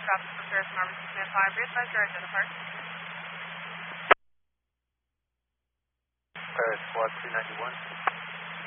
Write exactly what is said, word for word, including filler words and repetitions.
traffic for Paris Marvin six nine five. Readvise your identifier. Paris Squad two ninety-one.